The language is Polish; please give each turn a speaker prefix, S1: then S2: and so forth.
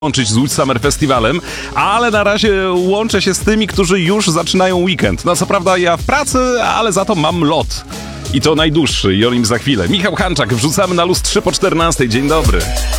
S1: łączyć z Łódź Summer Festivalem, ale na razie łączę się z tymi, którzy już zaczynają weekend. No co prawda ja w pracy, ale za to mam lot. I to najdłuższy i o nim za chwilę. Michał Hanczak, wrzucamy na luz 3 po 14. Dzień dobry.